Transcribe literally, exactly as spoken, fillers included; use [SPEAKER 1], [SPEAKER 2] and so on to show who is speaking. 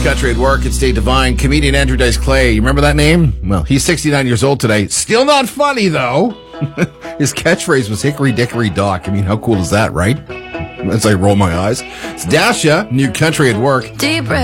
[SPEAKER 1] Country at Work. It's Dave Devine. Comedian Andrew Dice Clay. You remember that name? Well, he's sixty-nine years old today. Still not funny, though. His catchphrase was Hickory Dickory Dock. I mean, how cool is that, right? As I roll my eyes. It's Dasha, new Country at Work.
[SPEAKER 2] Deep breath.